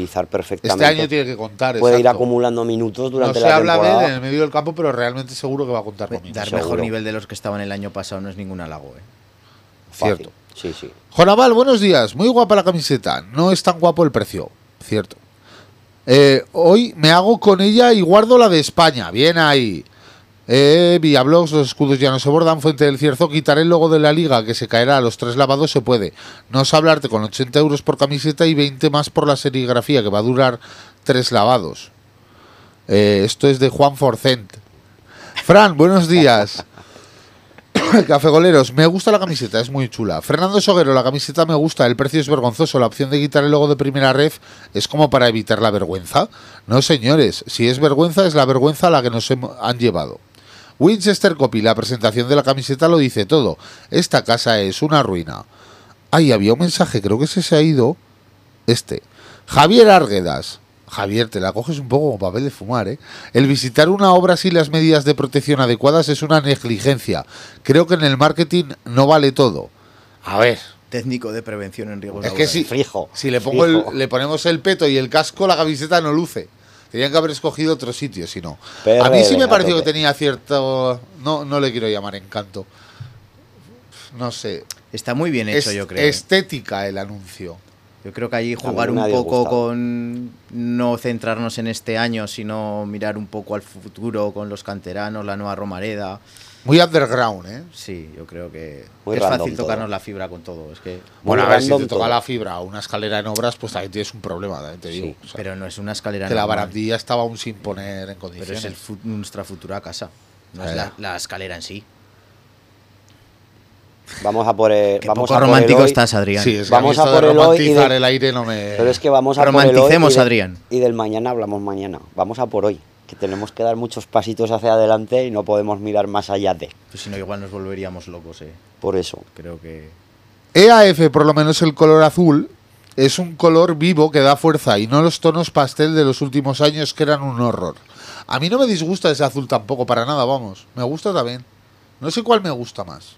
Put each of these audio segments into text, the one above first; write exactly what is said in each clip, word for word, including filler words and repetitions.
utilizar perfectamente. Este año tiene que contar, puede exacto. ir acumulando minutos durante no se la habla temporada. de él en el medio del campo, pero realmente seguro que va a contar con minutos. Dar seguro. mejor nivel de los que estaban el año pasado no es ningún halago, ¿eh? Fácil. Cierto. Sí, sí. Jonaval, buenos días. Muy guapa la camiseta. No es tan guapo el precio. Cierto. Eh, hoy me hago con ella y guardo la de España. Bien ahí. Eh, Villablogs, los escudos ya no se bordan. Fuente del Cierzo, quitaré el logo de la liga que se caerá a los tres lavados, se puede. No os hablarte con ochenta euros por camiseta y veinte más por la serigrafía que va a durar tres lavados. Eh, esto es de Juan Forcent. Fran, buenos días. Cafegoleros, me gusta la camiseta, es muy chula. Fernando Soguero, la camiseta me gusta, el precio es vergonzoso. La opción de quitar el logo de Primera Ref es como para evitar la vergüenza. No, señores, si es vergüenza, es la vergüenza a la que nos han llevado. Winchester Copy, la presentación de la camiseta lo dice todo. Esta casa es una ruina. Ay, había un mensaje, creo que ese se ha ido. Este. Javier Arguedas. Javier, te la coges un poco como papel de fumar, ¿eh? El visitar una obra sin las medidas de protección adecuadas es una negligencia. Creo que en el marketing no vale todo. A ver. Técnico de prevención en riesgos Es que si, Frijo, si le, pongo frijo. el, le ponemos el peto y el casco, la camiseta no luce. Tenían que haber escogido otro sitio, si no. Pero A mí sí me venga, pareció que tope. tenía cierto... No, no le quiero llamar encanto. No sé. Está muy bien hecho, Es- yo creo. ¿eh? Estética el anuncio. Yo creo que allí A mí jugar un me ha poco disgustado. con no centrarnos en este año, sino mirar un poco al futuro con los canteranos, la nueva Romareda. Muy underground, ¿eh? Sí, yo creo que Muy es random fácil todo. tocarnos la fibra con todo. Es que, Bueno, Muy a ver, si random te toca todo. la fibra o una escalera en obras, pues también tienes un problema, también te digo. Sí, O sea, pero no es una escalera que la normal, barandilla estaba aún sin poner en pero condiciones. es el fu- nuestra futura casa. No es Eh. la, la escalera en sí. Vamos a por el, Qué vamos poco a por el romántico hoy. estás, Adrián. Sí, es que Vamos a, mí a esto por de el hoy y romantizar de- el aire no me... Pero es que vamos a por el hoy Romanticemos, y de- Adrián. Y del mañana hablamos mañana. Vamos a por hoy. Que tenemos que dar muchos pasitos hacia adelante y no podemos mirar más allá de. Pues si no, igual nos volveríamos locos, eh. Por eso. Creo que... E A F, por lo menos el color azul, es un color vivo que da fuerza y no los tonos pastel de los últimos años que eran un horror. A mí no me disgusta ese azul tampoco, para nada, vamos. Me gusta también. No sé cuál me gusta más.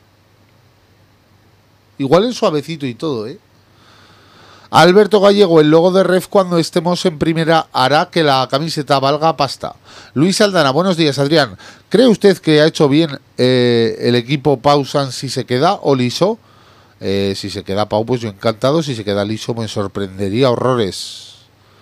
Igual el suavecito y todo, ¿eh? Alberto Gallego, el logo de Ref cuando estemos en primera hará que la camiseta valga pasta. Luis Aldana, buenos días, Adrián. ¿Cree usted que ha hecho bien eh, el equipo Pausan si se queda o Liso? Eh, si se queda Pau, pues yo encantado. Si se queda Liso, me sorprendería horrores.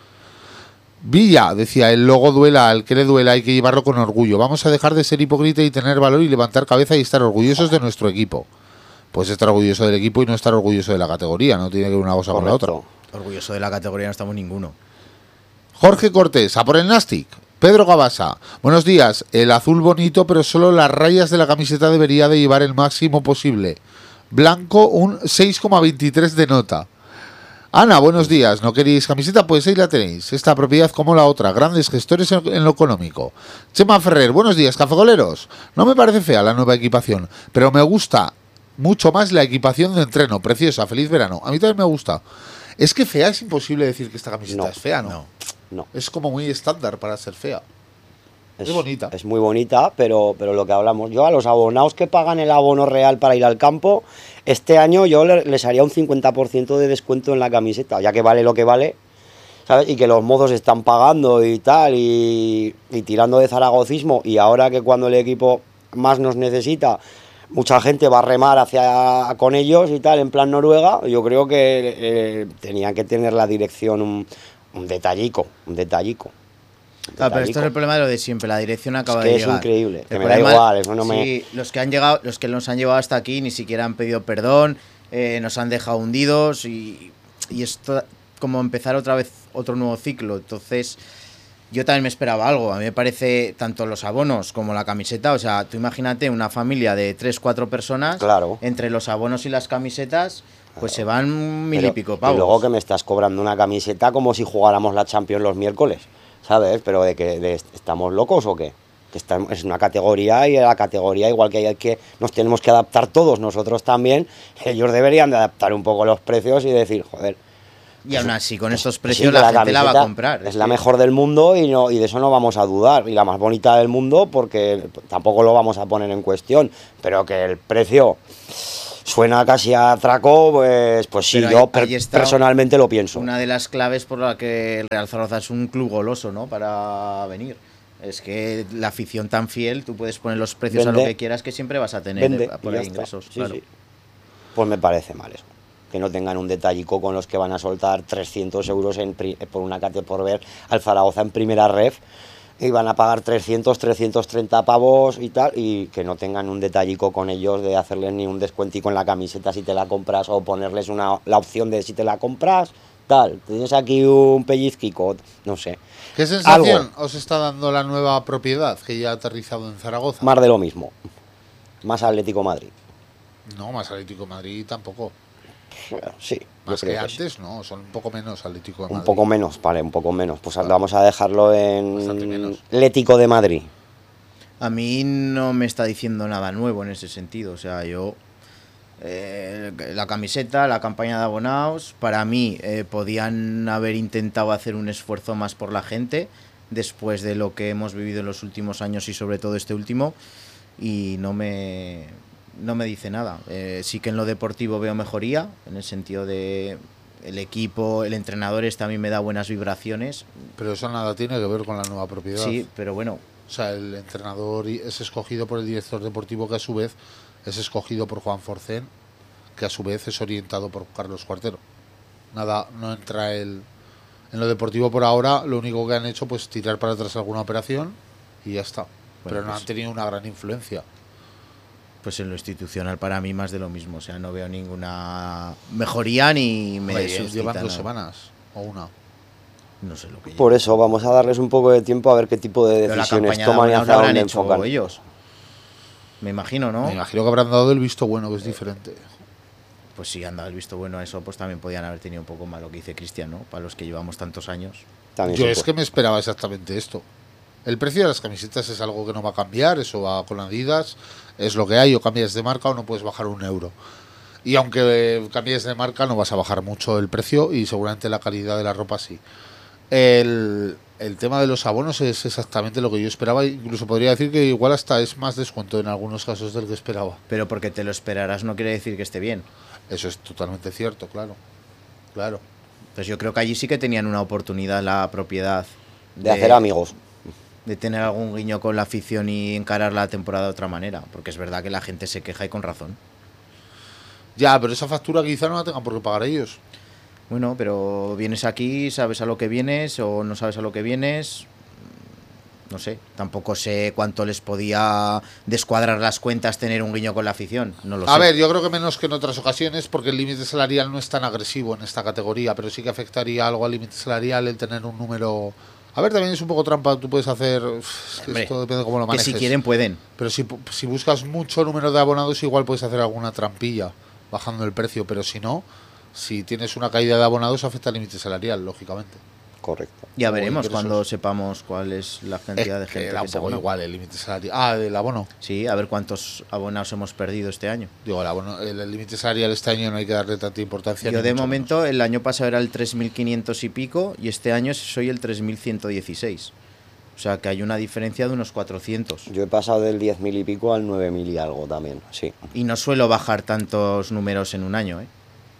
Villa, decía, el logo duela, al que le duela hay que llevarlo con orgullo. Vamos a dejar de ser hipócrita y tener valor y levantar cabeza y estar orgullosos de nuestro equipo. Pues estar orgulloso del equipo y no estar orgulloso de la categoría. No tiene que ver una cosa con la otra. Correcto. Orgulloso de la categoría no estamos ninguno. Jorge Cortés, a por el Nastic. Pedro Gabasa, buenos días. El azul bonito, pero solo las rayas de la camiseta debería de llevar el máximo posible. Blanco, un seis coma veintitrés de nota. Ana, buenos días. ¿No queréis camiseta? Pues ahí la tenéis. Esta propiedad como la otra. Grandes gestores en, en lo económico. Chema Ferrer, buenos días, cafegoleros. No me parece fea la nueva equipación, pero me gusta mucho más la equipación de entreno. Preciosa, feliz verano. A mí también me gusta. Es que fea es imposible decir que esta camiseta No. es fea, ¿no? No. No. Es como muy estándar para ser fea. Es bonita. Es muy bonita, pero, pero lo que hablamos. Yo a los abonados que pagan el abono real para ir al campo, este año yo le- les haría un cincuenta por ciento de descuento en la camiseta, ya que vale lo que vale, ¿sabes? Y que los mozos están pagando y tal, y, y tirando de zaragocismo, y ahora que cuando el equipo más nos necesita, mucha gente va a remar hacia con ellos y tal, en plan Noruega, yo creo que eh, tenían que tener la dirección un, un detallico, un detallico. Claro, pero esto es detallico. el problema de lo de siempre. La dirección acaba Es que de es llegar. increíble, que El me da problema- igual, eso no me- Sí, los que han llegado, los que nos han llevado hasta aquí ni siquiera han pedido perdón, eh, nos han dejado hundidos y, y esto como empezar otra vez otro nuevo ciclo. Entonces, yo también me esperaba algo. A mí me parece tanto los abonos como la camiseta. O sea, tú imagínate una familia de tres, cuatro personas. Claro. Entre los abonos y las camisetas, pues se van mil y Pero- pico pavos. Y luego que me estás cobrando una camiseta como si jugáramos la Champions los miércoles, ¿sabes? Pero de que de- estamos locos o qué? Que está- es una categoría y a la categoría igual que hay que nos tenemos que adaptar todos nosotros también, ellos deberían de adaptar un poco los precios y decir, joder, Y aún así, con estos sí, precios que la, gente la va a camiseta comprar. Es la mejor del mundo y no y de eso no vamos a dudar, y la más bonita del mundo porque tampoco lo vamos a poner en cuestión, pero que el precio suena casi a atraco, pues, pues sí, Pero ahí- yo per- ahí está personalmente lo pienso. Una de las claves por la que el Real Zaragoza es un club goloso, ¿no? Para venir. Es que la afición tan fiel, tú puedes poner los precios a Vende. lo que quieras, que siempre vas a tener Vende, eh, y por ya ahí está. ingresos. Sí, claro. sí. Pues me parece mal eso. Que no tengan un detallico con los que van a soltar trescientos euros en pri- por una cate por ver al Zaragoza en primera ref y van a pagar trescientos, trescientos treinta pavos y tal, y que no tengan un detallico con ellos de hacerles ni un descuentico en la camiseta si te la compras o ponerles una, la opción de si te la compras, tal, tienes aquí un pellizquico, no sé. ¿Qué sensación Algo. os está dando la nueva propiedad que ya ha aterrizado en Zaragoza? Más de lo mismo. Más Atlético Madrid. No, más Atlético de Madrid tampoco. Sí, yo Más que creo que sí. antes, no, son un poco menos Atlético de Madrid. Un poco menos, vale, un poco menos. Pues Vale. vamos a dejarlo Bastante en menos. Atlético de Madrid. A mí no me está diciendo nada nuevo en ese sentido. O sea, yo. eh, la camiseta, la campaña de abonados, para mí eh, podían haber intentado hacer un esfuerzo más por la gente después de lo que hemos vivido en los últimos años y sobre todo este último. Y no me. No me dice nada. Eh, sí que en lo deportivo veo mejoría, en el sentido de el equipo, el entrenador este a mí me da buenas vibraciones. Pero eso nada tiene que ver con la nueva propiedad. Sí, pero bueno, O sea, el entrenador i- es escogido por el director deportivo, que a su vez es escogido por Juan Forcén, que a su vez es orientado por Carlos Cuartero. Nada, no entra el... En lo deportivo por ahora, lo único que han hecho pues tirar para atrás alguna operación y ya está. Pero no pues- han tenido una gran influencia. pues en lo institucional para mí más de lo mismo. O sea, no veo ninguna mejoría ni me Hombre, suscita llevan dos nada. semanas o una. No sé lo que Por lleva. eso vamos a darles un poco de tiempo a ver qué tipo de Pero la decisiones campaña de toman y abonados hacia la habrán dónde hecho enfocan. ellos. Me imagino, ¿no? Me imagino que habrán dado el visto bueno, que es diferente. Pues si han dado el visto bueno a eso, pues también podían haber tenido un poco más lo que dice Cristian, ¿no? Para los que llevamos tantos años. También Yo se es puede. que me esperaba exactamente esto. El precio de las camisetas es algo que no va a cambiar, eso va con Adidas, es lo que hay, o cambias de marca o no puedes bajar un euro. Y aunque eh, cambies de marca no vas a bajar mucho el precio y seguramente la calidad de la ropa sí. El, el tema de los abonos es exactamente lo que yo esperaba, incluso podría decir que igual hasta es más descuento en algunos casos del que esperaba. Pero porque te lo esperarás no quiere decir que esté bien. Eso es totalmente cierto, claro. Claro. Entonces yo creo que allí sí que tenían una oportunidad la propiedad De hacer amigos. de tener algún guiño con la afición y encarar la temporada de otra manera. Porque es verdad que la gente se queja y con razón. Ya, pero esa factura quizá no la tengan por qué pagar ellos. Bueno, pero vienes aquí, sabes a lo que vienes o no sabes a lo que vienes. No sé, tampoco sé cuánto les podía descuadrar las cuentas tener un guiño con la afición. No lo A sé. ver, yo creo que menos que en otras ocasiones, porque el límite salarial no es tan agresivo en esta categoría, pero sí que afectaría algo al límite salarial el tener un número. A ver, también es un poco trampa, tú puedes hacer. Es que Hombre, esto depende de cómo lo que manejes. si quieren pueden. Pero si, pu- si buscas mucho número de abonados, igual puedes hacer alguna trampilla bajando el precio, pero si no, si tienes una caída de abonados, afecta al límite salarial, lógicamente. Correcto. Ya o veremos ingresos. cuando sepamos cuál es la cantidad de Es gente que era que un se poco abona. igual el límite salarial. Ah, el abono. Sí, a ver cuántos abonados hemos perdido este año. Digo, el abono, el el límite salarial este año no hay que darle tanta importancia. Yo ni de mucho momento, el año pasado era el tres mil quinientos y pico y este año soy el tres mil ciento dieciséis. O sea que hay una diferencia de unos cuatrocientos. Yo he pasado del diez mil y pico al nueve mil y algo también, sí. Y no suelo bajar tantos números en un año, ¿eh?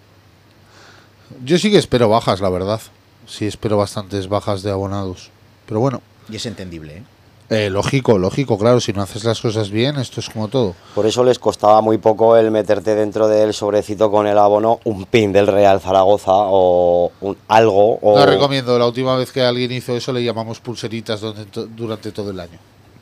menos. Yo sí que espero bajas, la verdad. Sí, espero bastantes bajas de abonados. Pero bueno, Y es entendible, ¿eh? eh, lógico, lógico, claro, si no haces las cosas bien, esto es como todo. Por eso les costaba muy poco el meterte dentro del sobrecito con el abono un pin del Real Zaragoza o un, algo. O... No recomiendo, la última vez que alguien hizo eso le llamamos pulseritas donde to- durante todo el año.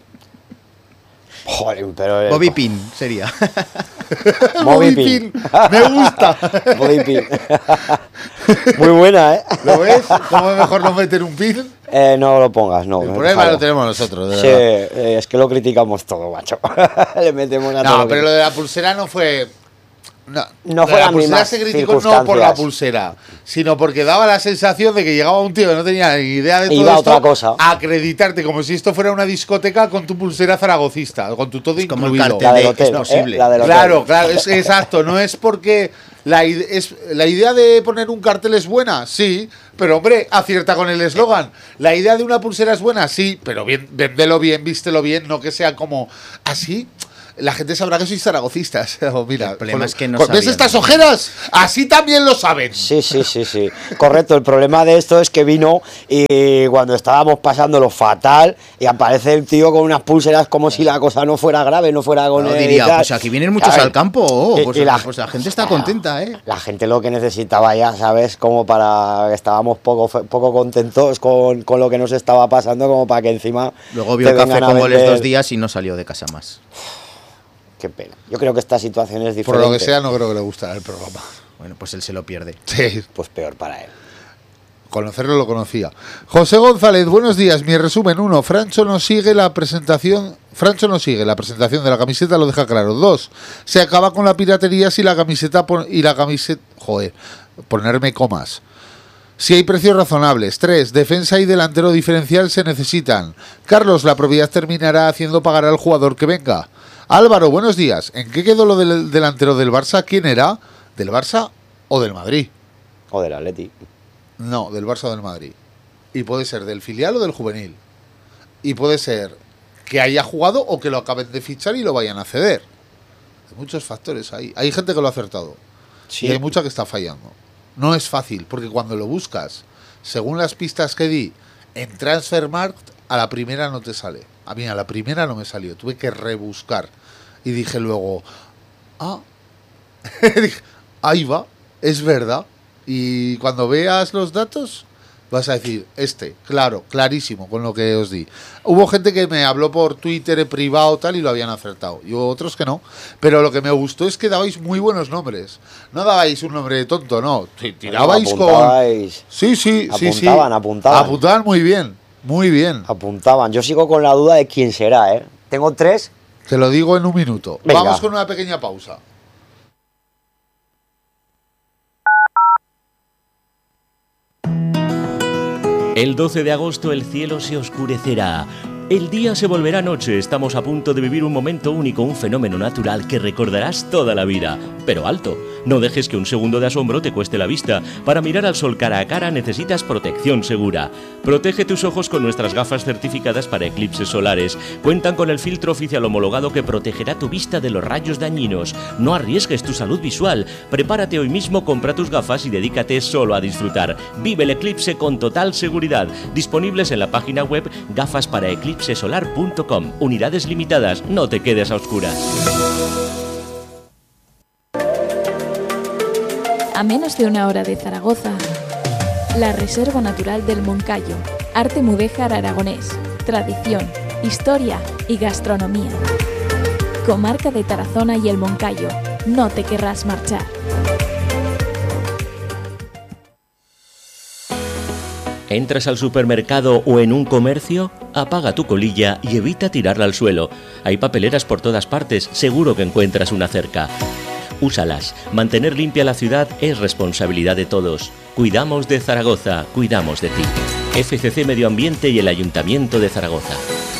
Joder, pero... el- Bobby Pin sería. Bobby Bobby pin. pin, me gusta. Bobby pin. Muy buena, ¿eh? ¿Lo ves? ¿Cómo es mejor no meter un pin? Eh, no lo pongas, no. El no, problema déjalo. lo tenemos nosotros, de Sí, verdad. eh, es que lo criticamos todo, macho. Le metemos a todo. No, lo que- pero lo de la pulsera no fue. No, No fue la las pulsera mismas se criticó no por la circunstancias. pulsera, sino porque daba la sensación de que llegaba un tío que no tenía ni idea de todo Iba a esto otra cosa. a acreditarte como si esto fuera una discoteca con tu pulsera zaragocista, con tu todo Es como el incluido. cartel La del de hotel, es posible. ¿eh? La del hotel. Claro, claro, es, exacto. No es porque la, ide- es, la idea de poner un cartel es buena, sí, pero hombre, acierta con el eslogan. La idea de una pulsera es buena, sí, pero bien, véndelo bien, vístelo bien, no que sea como así. la gente sabrá que sois zaragocistas. O mira, El problema con- es que no con- ¿ves sabían. estas ojeras? Así también lo saben. Sí, sí, sí, sí. Correcto, el problema de esto es que vino y cuando estábamos pasándolo fatal y aparece el tío con unas pulseras como si la cosa no fuera grave, no fuera con No, él y diría, tal. pues aquí vienen muchos A ver, al campo, oh, y- pues, y la- pues la gente está contenta, ¿eh? La gente lo que necesitaba ya, ¿sabes? Como para... Estábamos poco, fe- poco contentos con, con lo que nos estaba pasando, como para que encima... Luego vio te café vengan a con goles vender- dos días y no salió de casa más. Qué pena. Yo creo que esta situación es Por diferente. lo que sea, no creo que le gustará el programa. Bueno, pues él se lo pierde. Sí, Pues peor para él. conocerlo lo conocía. José González, buenos días. Mi resumen: uno, Francho no sigue la presentación. Francho no sigue la presentación de la camiseta, lo deja claro. Dos, se acaba con la piratería si la camiseta pon- y la camiseta. Joder, ponerme comas. Si hay precios razonables. Tres, defensa y delantero diferencial se necesitan. Carlos, la propiedad terminará haciendo pagar al jugador que venga. Álvaro, buenos días. ¿En qué quedó lo del delantero del Barça? ¿Quién era? ¿Del Barça o del Madrid? O del Atleti. No, del Barça o del Madrid. Y puede ser del filial o del juvenil. Y puede ser que haya jugado o que lo acaben de fichar y lo vayan a ceder. Hay muchos factores ahí. Hay gente que lo ha acertado. Sí. Y hay mucha que está fallando. No es fácil, porque cuando lo buscas, según las pistas que di, en Transfermarkt, a la primera no te sale. A mí a la primera no me salió. Tuve que rebuscar. Y dije luego, ah, dije, ahí va, es verdad. Y cuando veas los datos, vas a decir, este, claro, clarísimo, con lo que os di. Hubo gente que me habló por Twitter en privado tal y lo habían acertado. Y hubo otros que no. Pero lo que me gustó es que dabais muy buenos nombres. No dabais un nombre tonto, no. Ti- Tirabais con... Apuntabais, Sí, sí, sí, sí. Apuntaban, apuntaban. Apuntaban muy bien, muy bien. apuntaban. Yo sigo con la duda de quién será, ¿eh? Tengo tres. Te lo digo en un minuto. Venga. Vamos con una pequeña pausa. El doce de agosto el cielo se oscurecerá. El día se volverá noche. Estamos a punto de vivir un momento único, un fenómeno natural que recordarás toda la vida. Pero alto, no dejes que un segundo de asombro te cueste la vista. Para mirar al sol cara a cara necesitas protección segura. Protege tus ojos con nuestras gafas certificadas para eclipses solares. Cuentan con el filtro oficial homologado que protegerá tu vista de los rayos dañinos. No arriesgues tu salud visual. Prepárate hoy mismo, compra tus gafas y dedícate solo a disfrutar. Vive el eclipse con total seguridad. Disponibles en la página web gafas para eclipse solar punto com. Unidades limitadas, no te quedes a oscuras. A menos de una hora de Zaragoza, la Reserva Natural del Moncayo, arte mudéjar aragonés, tradición, historia y gastronomía. Comarca de Tarazona y el Moncayo, no te querrás marchar. ¿Entras al supermercado o en un comercio? Apaga tu colilla y evita tirarla al suelo. Hay papeleras por todas partes, seguro que encuentras una cerca. Úsalas. Mantener limpia la ciudad es responsabilidad de todos. Cuidamos de Zaragoza, cuidamos de ti. F C C Medio Ambiente y el Ayuntamiento de Zaragoza.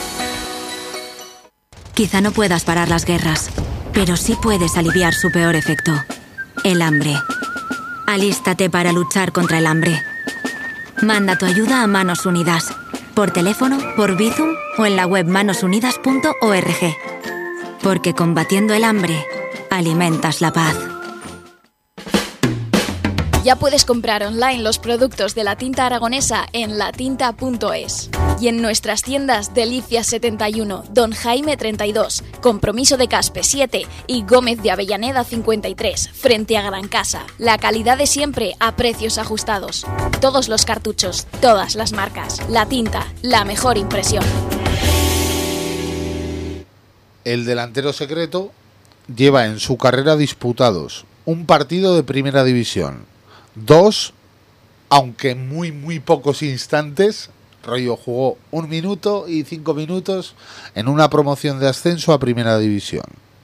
Quizá no puedas parar las guerras, pero sí puedes aliviar su peor efecto, el hambre. Alístate para luchar contra el hambre. Manda tu ayuda a Manos Unidas, por teléfono, por Bizum o en la web manos unidas punto org. Porque combatiendo el hambre, alimentas la paz. Ya puedes comprar online los productos de la tinta aragonesa en latinta punto es. Y en nuestras tiendas Delicias setenta y uno, Don Jaime treinta y dos, Compromiso de Caspe siete y Gómez de Avellaneda cincuenta y tres, frente a Gran Casa. La calidad de siempre a precios ajustados. Todos los cartuchos, todas las marcas. La tinta, la mejor impresión. El delantero secreto lleva en su carrera disputados un partido de primera división, dos, aunque muy muy pocos instantes, rollo jugó un minuto y cinco minutos en una promoción de ascenso a primera división.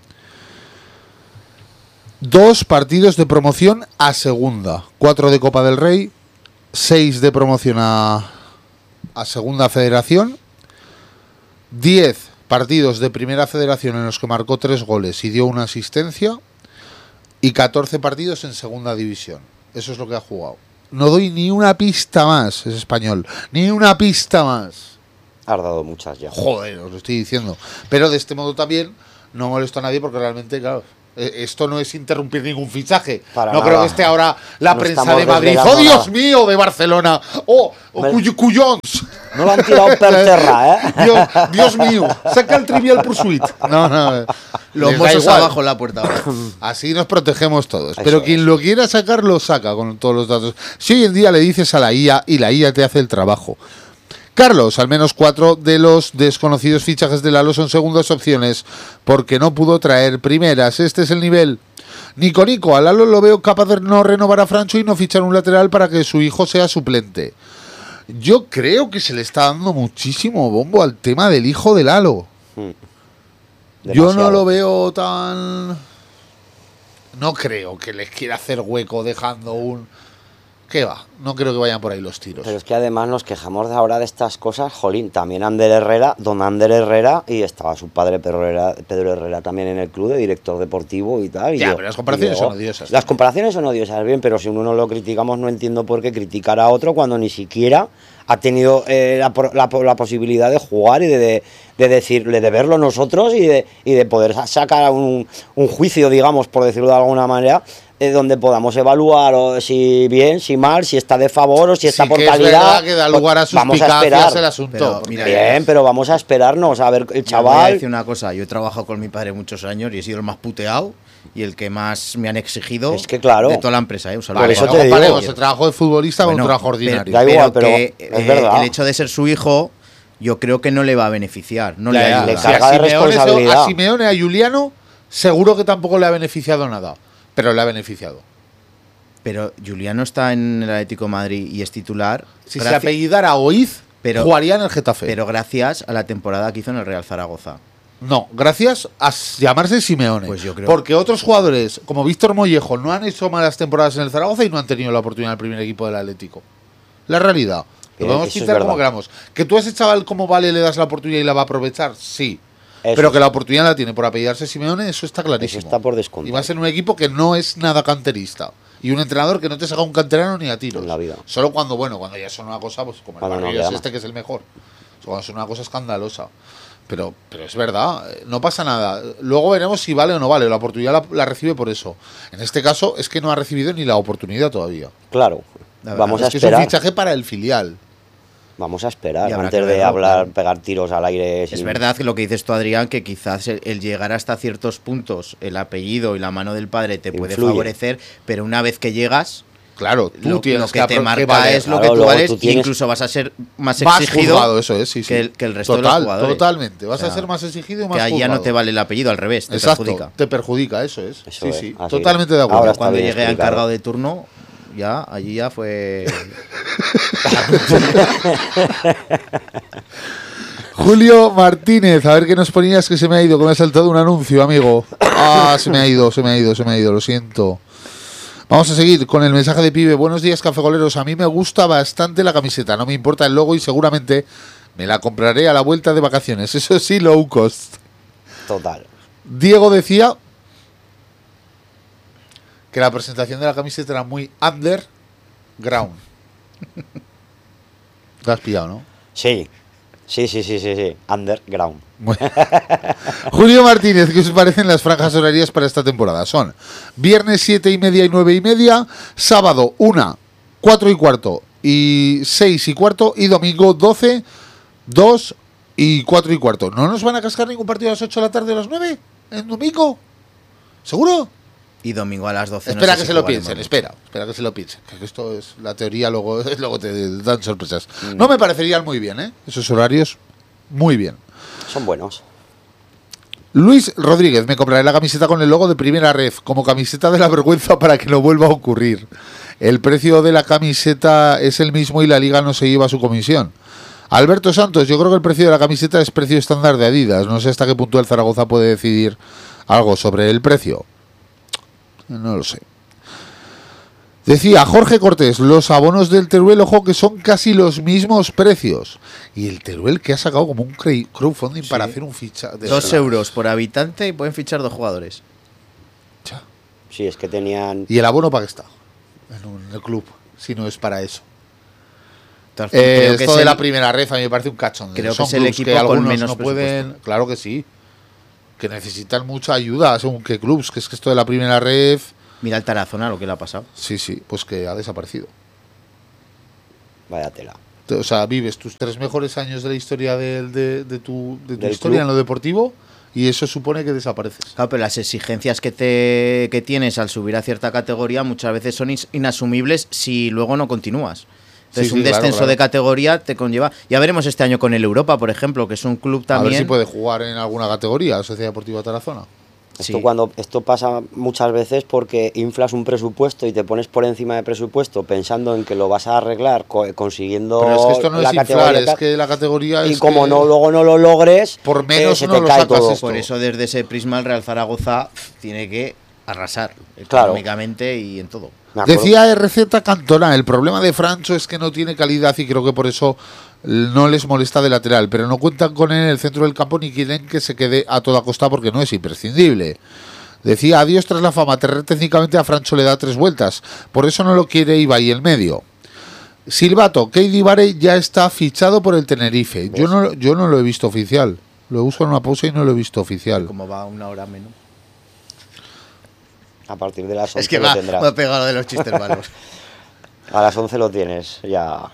Dos partidos de promoción a segunda, cuatro de Copa del Rey, seis de promoción a, a segunda federación, diez partidos de primera federación en los que marcó tres goles y dio una asistencia y catorce partidos en segunda división. Eso es lo que ha jugado. No doy ni una pista más, es español, ni una pista más. Has dado muchas ya. Joder, os lo estoy diciendo. Pero de este modo también no molesto a nadie porque realmente, claro, esto no es interrumpir ningún fichaje. Para no nada. creo que esté ahora la No prensa estamos de Madrid. desvelando ¡Oh, Dios nada. mío! De Barcelona. ¡Oh, oh Me- Cuy- Cuyons! No lo han tirado per terra, ¿eh? Dios, Dios mío, saca el Trivial Pursuit. No, no. Los les da mozos igual. abajo en la puerta ahora. Así nos protegemos todos. Eso Pero quien es. lo quiera sacar, lo saca con todos los datos. Si hoy en día le dices a la I A y la I A te hace el trabajo. Carlos, al menos cuatro de los desconocidos fichajes de Lalo son segundas opciones porque no pudo traer primeras. Este es el nivel. Nico Nico, a Lalo lo veo capaz de no renovar a Francho y no fichar un lateral para que su hijo sea suplente. Yo creo que se le está dando muchísimo bombo al tema del hijo de Lalo. Yo no Demasiado. lo veo tan... No creo que les quiera hacer hueco dejando un... ¿Qué va? No creo que vayan por ahí los tiros. Pero es que además nos quejamos de ahora de estas cosas, jolín, también Ander Herrera, don Ander Herrera, y estaba su padre Pedro Herrera, Pedro Herrera también en el club de director deportivo y tal. Y Ya, yo- pero las comparaciones y luego- son odiosas. Las comparaciones son odiosas, bien, pero si uno no lo criticamos, no entiendo por qué criticar a otro cuando ni siquiera ha tenido eh, la, por- la, la posibilidad de jugar y de, de, de decirle, de verlo nosotros y de, y de poder sa- sacar un, un juicio, digamos, por decirlo de alguna manera, eh, donde podamos evaluar o si bien, si mal, si está de favor o si está Sí por que es calidad. verdad que da pues lugar a vamos a suspicacias esperar. el asunto. Pero, porque- mira, Bien, pero vamos a esperarnos a ver el Yo voy a chaval. decir una cosa, yo he trabajado con mi padre muchos años y he sido el más puteado y el que más me han exigido Es que claro. de toda la empresa. ¿eh? Un saludo Por Vale, eso no te digo. comparemos el trabajo de futbolista con Bueno, un trabajo pero- ordinario. Da igual, pero que, es eh, verdad. el hecho de ser su hijo, yo creo que no le va a beneficiar, no Ya, le ya, ayuda. le si a carga de Simeone se- responsabilidad. A Simeone, a Juliano, seguro que tampoco le ha beneficiado nada. Pero le ha beneficiado. Pero Juliano está en el Atlético de Madrid y es titular. Si se graci- apellidara Oiz, Pero- jugaría en el Getafe. pero gracias a la temporada que hizo en el Real Zaragoza. No, gracias a s- llamarse Simeone. Pues yo creo- Porque otros jugadores, como Víctor Mollejo, no han hecho malas temporadas en el Zaragoza y no han tenido la oportunidad del primer equipo del Atlético. La realidad. Lo Eh, podemos eso es quitar como verdad. queramos. Que tú a ese chaval como Vale le das la oportunidad y la va a aprovechar, sí. Eso Pero es. que la oportunidad la tiene por apellidarse Simeone, eso está clarísimo. Eso está por descontado. Y va a ser un equipo que no es nada canterista. Y un entrenador que no te saca un canterano ni a tiros. En la vida. Solo cuando, bueno, cuando ya son una cosa, pues como el Cuando no barrio es llama. este que es el mejor. Cuando son una cosa escandalosa. Pero, pero es verdad, eh, no pasa nada. Luego veremos si vale o no vale. La oportunidad la, la recibe por eso. En este caso es que no ha recibido ni la oportunidad todavía. Claro. La verdad Vamos es a que es un esperar. fichaje para el filial. Vamos a esperar Y habrá antes que de verlo, hablar, claro. pegar tiros al aire. Es sin- verdad que lo que dices tú, Adrián, que quizás el, el llegar hasta ciertos puntos, el apellido y la mano del padre te puede Influye. favorecer, pero una vez que llegas, Claro, tú lo, tienes lo que te apro- marca valer. es lo Claro, que tú luego vales tú e tienes- incluso vas a ser más Más exigido juzgado, eso es, sí, sí. que el, que el resto Total, de los jugadores. Totalmente, vas O sea, a ser más exigido y más que ahí ya no juzgado. te vale el apellido, al revés, te Exacto, perjudica. te perjudica, eso es. Eso sí, es, sí, así totalmente es. de acuerdo. Ahora está Cuando bien llegué a explicado. encargado de turno, ya allí ya fue... Julio Martínez, a ver qué nos ponías que se me ha ido, que me ha saltado un anuncio, amigo. Ah, se me ha ido, se me ha ido, se me ha ido, lo siento. Vamos a seguir con el mensaje de Pibe. Buenos días, cafegoleros. A mí me gusta bastante la camiseta, no me importa el logo y seguramente me la compraré a la vuelta de vacaciones. Eso sí, low cost. Total. Diego decía que la presentación de la camiseta era muy underground. Te has pillado, ¿no? Sí. Sí, sí, sí, sí, sí. Underground. Bueno. Julio Martínez, ¿qué os parecen las franjas horarias para esta temporada? Son viernes siete y media y nueve y media, sábado una, cuatro y cuarto y seis y cuarto y domingo doce, dos y cuatro y cuarto. ¿No nos van a cascar ningún partido a las ocho de la tarde o a las nueve en domingo? ¿Seguro? Y domingo a las doce. no Espera sé que si se lo jugaremos. piensen, espera, espera que se lo piensen. Que esto es la teoría, luego, luego te dan sorpresas. No me parecerían muy bien, ¿eh? Esos horarios, muy bien. Son buenos. Luis Rodríguez, me compraré la camiseta con el logo de Primera Ref, como camiseta de la vergüenza para que no vuelva a ocurrir. El precio de la camiseta es el mismo y la liga no se lleva su comisión. Alberto Santos, yo creo que el precio de la camiseta es precio estándar de Adidas. No sé hasta qué punto el Zaragoza puede decidir algo sobre el precio. No lo sé. Decía Jorge Cortés, los abonos del Teruel, ojo, que son casi los mismos precios. Y el Teruel que ha sacado como un cre- crowdfunding Sí. para hacer un ficha de Dos euros por habitante y pueden fichar dos jugadores. Cha. Sí, es que tenían. ¿Y el abono para qué está? En, un, en el club, si no es para eso. Entonces, Eh, creo que esto es de el- la primera ref a mí me parece un cachón. creo que Son es el clubs equipo que con algunos menos no pueden. presupuesto. Claro que sí. que necesitan mucha ayuda según qué clubs, que es que esto de la primera ref... Mira el Tarazona lo que le ha pasado. Sí, sí, pues que ha desaparecido. Vaya tela. O sea, vives tus tres mejores años de la historia de, de, de tu, de tu Del historia club. en lo deportivo y eso supone que desapareces. Claro, pero las exigencias que te que tienes al subir a cierta categoría muchas veces son ins- inasumibles si luego no continúas. Entonces, Sí, un sí, claro, descenso claro. de categoría te conlleva. Ya veremos este año con el Europa, por ejemplo, que es un club A también. ver si puede jugar en alguna categoría, la Sociedad Deportiva Tarazona. Esto, Sí. cuando, esto pasa muchas veces porque inflas un presupuesto y te pones por encima del presupuesto pensando en que lo vas a arreglar co- consiguiendo Pero es que esto no la es inflar, categoría es tal, que la categoría y es como que no luego no lo logres, por menos eh, se no te lo cae sacas todo. esto. Por eso, desde ese prisma, el Real Zaragoza tiene que arrasar Claro. económicamente y en todo. Me acuerdo- Decía R Z Cantona, el problema de Francho es que no tiene calidad y creo que por eso no les molesta de lateral, pero no cuentan con él en el centro del campo ni quieren que se quede a toda costa porque no es imprescindible. Decía, adiós tras la fama, Terrer técnicamente a Francho le da tres vueltas, por eso no lo quiere Ibai el medio. Silvato, Keidi Bare ya está fichado por el Tenerife. Yo no, yo no lo he visto oficial. Lo uso en una pausa y no lo he visto oficial. Como va una hora menos. A partir de las once Es que lo va, tendrás. me ha pegado lo de los chistes malos. A las once lo tienes, ya.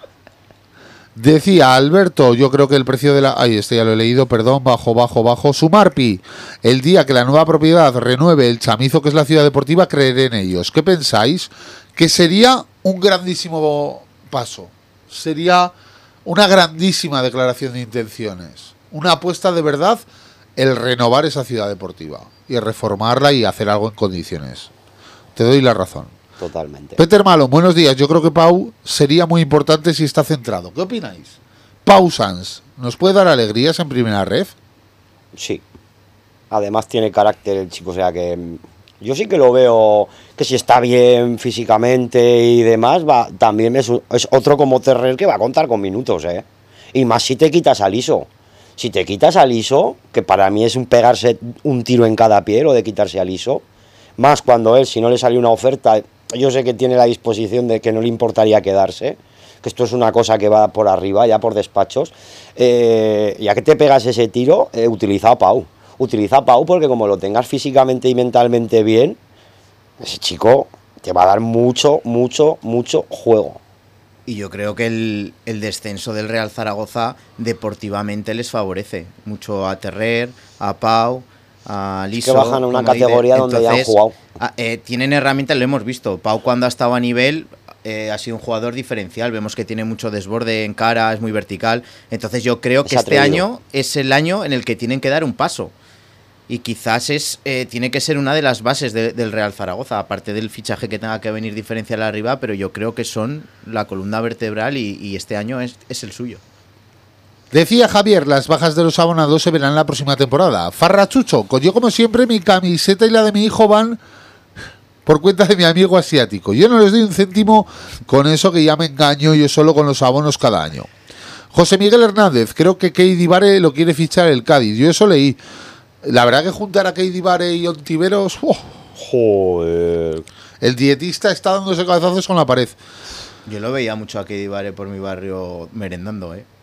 Decía Alberto, yo creo que el precio de la... Ay, este ya lo he leído, perdón, bajo, bajo, bajo. Sumarpi, el día que la nueva propiedad renueve el chamizo que es la ciudad deportiva, creeré en ellos. ¿Qué pensáis? Que sería un grandísimo paso. Sería una grandísima declaración de intenciones. Una apuesta de verdad el renovar esa ciudad deportiva y el reformarla y hacer algo en condiciones. Te doy la razón. Totalmente. Peter Malo, buenos días. Yo creo que Pau sería muy importante si está centrado. ¿Qué opináis? Pau Sanz, ¿nos puede dar alegrías en primera ref? Sí. Además tiene carácter el chico, o sea que mm, yo sí que lo veo que si está bien físicamente y demás, va, también es, un- es otro como Terrer que va a contar con minutos, ¿eh? Y más si te quitas al ISO. Si te quitas al ISO, que para mí es un pegarse un tiro en cada pie, lo de quitarse al ISO, más cuando él, si no le sale una oferta, yo sé que tiene la disposición de que no le importaría quedarse, que esto es una cosa que va por arriba, ya por despachos, eh, ya que te pegas ese tiro, eh, utiliza a Pau. Utiliza a Pau porque como lo tengas físicamente y mentalmente bien, ese chico te va a dar mucho, mucho, mucho juego. Y yo creo que el, el descenso del Real Zaragoza deportivamente les favorece mucho a Terrer, a Pau, a Liso. que bajan a una como dice. categoría donde ya han jugado. a- eh, tienen herramientas, lo hemos visto. Pau cuando ha estado a nivel eh, ha sido un jugador diferencial. Vemos que tiene mucho desborde en cara, es muy vertical. Entonces yo creo que Es este atrevido. año es el año en el que tienen que dar un paso. Y quizás es eh, tiene que ser una de las bases de- del Real Zaragoza, aparte del fichaje que tenga que venir diferencial arriba, pero yo creo que son la columna vertebral y, y este año es, es el suyo. Decía Javier, las bajas de los abonados se verán la próxima temporada. Farrachucho, yo como siempre mi camiseta y la de mi hijo van por cuenta de mi amigo asiático. Yo no les doy un céntimo con eso que ya me engaño yo solo con los abonos cada año. José Miguel Hernández, creo que Keidi Bare lo quiere fichar el Cádiz. Yo eso leí. La verdad que juntar a Keidi Bare y Ontiveros, ¡oh! Joder. El dietista está dándose cabezazos con la pared. Yo lo veía mucho a Keidi Bare por mi barrio merendando, ¿eh?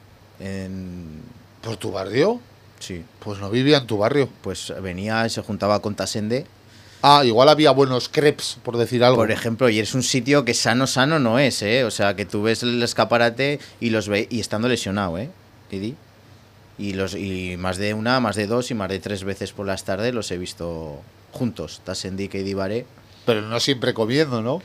En... ¿Por tu barrio? Sí, Pues no vivía en tu barrio. pues venía, se juntaba con Tasende, Ah, igual había buenos crepes, por decir algo. por ejemplo, y es un sitio que sano, sano no es, ¿eh? O sea, que tú ves el escaparate y los ve y estando lesionado, ¿eh? Keidi. Y, los, y más de una, más de dos y más de tres veces por las tardes los he visto juntos, Tasende y Keidi Bare. Pero no siempre comiendo, ¿no?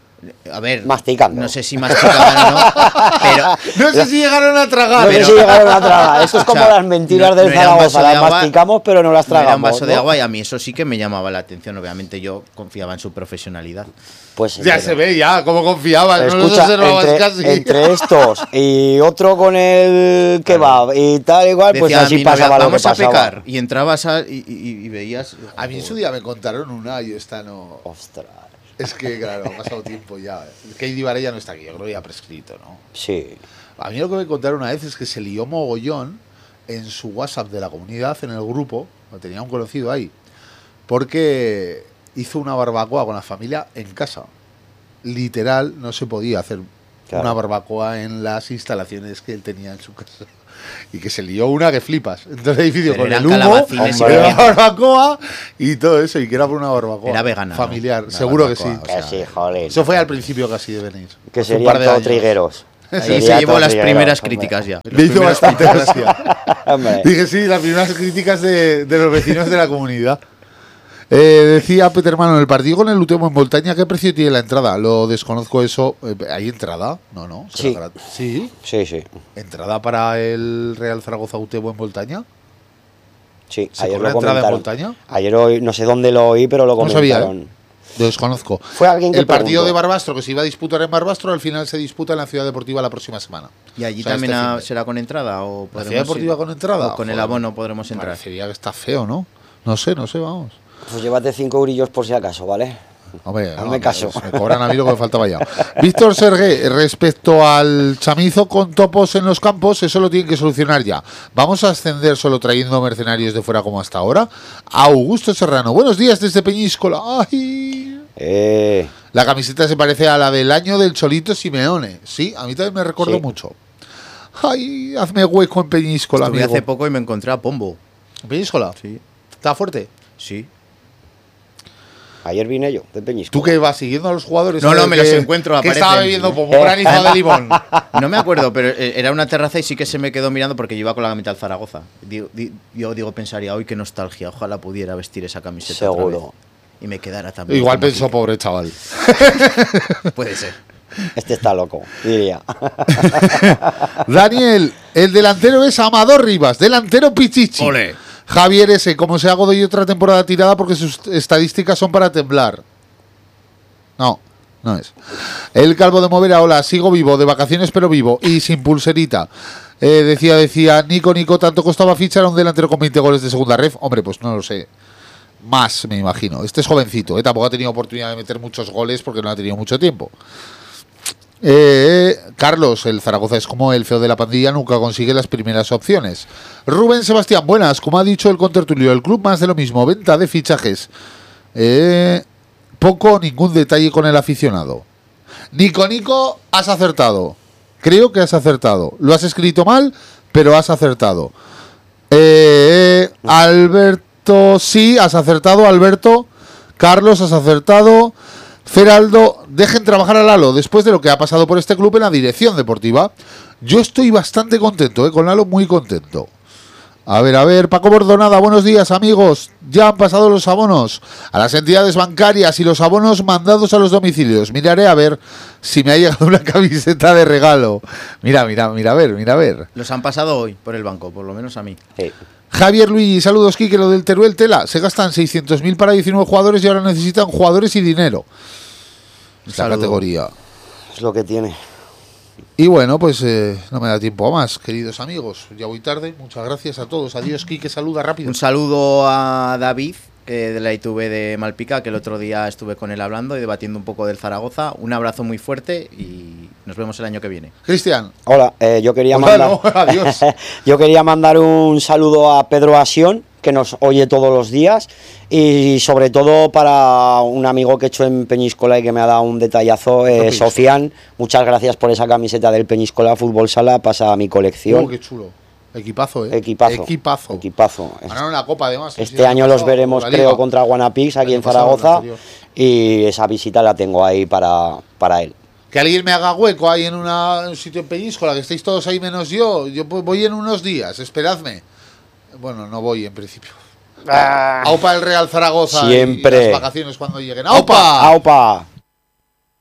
A ver, Masticando. no sé si masticaban o no, pero No sé si llegaron a tragar. No sé pero- si llegaron a tragar. Esto es como O sea, las mentiras no- del no era un vaso Zaragoza. de Las agua, masticamos, pero no las no era tragamos. un vaso de ¿no? agua y a mí eso sí que me llamaba la atención. Obviamente yo confiaba en su profesionalidad. Pues Ya pero- se ve, ya, cómo confiabas. No los Escucha, observabas entre, casi. entre estos y otro con el kebab y tal igual, pues Decía así mi novia, pasaba lo que vamos a pasaba. pecar. Y entrabas a- y, y- y veías. A mí en su día me contaron una y esta no. Ostras. Es que, claro, ha pasado tiempo ya. Keidi Bare ya no está aquí, yo creo que ya prescrito, ¿no? Sí. A mí lo que me contaron una vez es que se lió mogollón en su WhatsApp de la comunidad, en el grupo, lo tenía un conocido ahí, porque hizo una barbacoa con la familia en casa. Literal, no se podía hacer Claro. una barbacoa en las instalaciones que él tenía en su casa. Y que se lió una que flipas. Entonces el edificio Pero con eran el humo, calabacines y hombre, la pimienta. barbacoa y todo eso. Y que era por una barbacoa. Era vegana, ¿no? familiar, La seguro que barbacoa, sí. o Que sea, sí, joder. Eso fue al principio casi de venir. Que Hace un serían par de todos años. trigueros. Ahí Sería se llevó todo las trigueros, primeras hombre. críticas ya. Le hizo Los primeros bastante críticas. gracia. Hombre. Dije, sí, las primeras críticas de, de los vecinos de la comunidad. Eh, decía Peter Mano, en el partido con el Utemo en Montaña, ¿qué precio tiene la entrada? Lo desconozco eso. Eh, ¿Hay entrada? No, no. Sí. será grat- Sí. Sí, sí. ¿Entrada para el Real Zaragoza Utemo en Montaña? Sí, ¿Se ayer cobra lo entrada en comentaron. Montaña? Ayer oí- no sé dónde lo oí, pero lo No sabía, comentaron. ¿eh? Lo desconozco. Fue alguien que El partido preguntó. de Barbastro, que se iba a disputar en Barbastro, al final se disputa en la Ciudad Deportiva la próxima semana. ¿Y allí O sea, también este ha- fin de- será con entrada? ¿O ¿La podremos Ciudad Deportiva ir? con entrada? ¿O con el Joder, abono podremos entrar? Parecería que está feo, ¿no? No sé, no sé, vamos. Pues llévate cinco eurillos por si acaso, ¿vale? Hombre, Hazme no, me, caso. me cobran a mí lo que me faltaba ya. Víctor Sergué, respecto al chamizo con topos en los campos, eso lo tienen que solucionar ya. ¿Vamos a ascender solo trayendo mercenarios de fuera como hasta ahora? Augusto Serrano, buenos días desde Peñíscola. ¡Ay! Eh, La camiseta se parece a la del año del Cholito Simeone. Sí, a mí también me recuerdo Sí. mucho. ¡Ay! Hazme hueco en Peñíscola, Estuve amigo. hace poco y me encontré a Pombo. ¿En Peñíscola? Sí. ¿Está fuerte? Sí. ayer vine yo, de Peñíscola. ¿Tú que vas siguiendo a los jugadores? No, a no, ver me qué- los encuentro, ¿Qué aparecen. estaba bebiendo? Como granizo de limón. No me acuerdo, pero eh, era una terraza y sí que se me quedó mirando porque yo iba con la camiseta del Zaragoza. Digo- di- Yo digo, pensaría, hoy qué nostalgia, ojalá pudiera vestir esa camiseta otra Seguro. vez. Y me quedara también. Igual como pensó, Quique. pobre chaval. Puede ser. Este está loco, diría. Daniel, el delantero es Amador Rivas, delantero Pichichi. Ole. Javier S., como se hago doy otra temporada tirada porque sus estadísticas son para temblar. No, no es. El Calvo de Movera, hola, sigo vivo, de vacaciones pero vivo y sin pulserita. Eh, decía, decía, Nico, Nico, ¿tanto costaba fichar a un delantero con veinte goles de segunda ref? Hombre, pues no lo sé. Más, me imagino. Este es jovencito, ¿eh? Tampoco ha tenido oportunidad de meter muchos goles porque no ha tenido mucho tiempo. Eh, Carlos, el Zaragoza es como el feo de la pandilla, nunca consigue las primeras opciones. Rubén Sebastián, buenas, como ha dicho el contertulio, el club más de lo mismo, venta de fichajes. Eh, poco o ningún detalle con el aficionado. Nico, Nico, has acertado. Creo que has acertado. Lo has escrito mal, pero has acertado. Eh, Alberto, sí, has acertado, Alberto. Carlos, has acertado. Feraldo, dejen trabajar a Lalo después de lo que ha pasado por este club en la dirección deportiva. Yo estoy bastante contento, ¿eh? Con Lalo muy contento. A ver, a ver, Paco Bordonada, buenos días amigos. Ya han pasado los abonos a las entidades bancarias y los abonos mandados a los domicilios. Miraré a ver si me ha llegado una camiseta de regalo. Mira, mira, mira a ver, mira a ver. Los han pasado hoy por el banco, por lo menos a mí. Sí. Javier Luigi, saludos Quique, lo del Teruel Tela. Se gastan seiscientos mil para diecinueve jugadores y ahora necesitan jugadores y dinero. Esta Saludo. categoría. Es lo que tiene. Y bueno, pues eh, no me da tiempo a más, queridos amigos. Ya voy tarde. Muchas gracias a todos. Adiós, Quique, saluda rápido. Un saludo a David, que de la I T V de Malpica, que el otro día estuve con él hablando y debatiendo un poco del Zaragoza. Un abrazo muy fuerte y nos vemos el año que viene. Cristian. Hola, eh, yo quería Hola, mandar. no, adiós. Yo quería mandar un saludo a Pedro Asión, que nos oye todos los días, y sobre todo para un amigo que he hecho en Peñíscola y que me ha dado un detallazo, eh, Peñíscola. Sofian. Muchas gracias por esa camiseta del Peñíscola Fútbol Sala, pasa a mi colección. Oh, qué chulo. Equipazo, ¿eh? Equipazo. Equipazo. Equipazo. Ganaron la copa, además. el Este año año los pasado, veremos, la creo, Liga. contra Guanapix, aquí El en año pasado, el Zaragoza, anterior. y esa visita la tengo ahí para, para él. Que alguien me haga hueco ahí en, una, en un sitio en Peñíscola, que estéis todos ahí menos yo. Yo pues voy en unos días, esperadme. Bueno, no voy en principio. Aupa el Real Zaragoza. Siempre. Y las vacaciones cuando lleguen. ¡Aupa! ¡Aupa!